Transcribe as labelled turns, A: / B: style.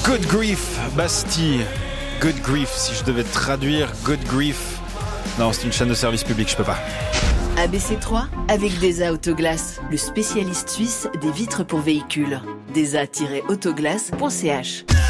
A: Good Grief, Bastille. Good Grief, si je devais traduire Good Grief. Non, c'est une chaîne de service public, je peux pas.
B: ABC3 avec DESA Autoglace, le spécialiste suisse des vitres pour véhicules. DESA-autoglace.ch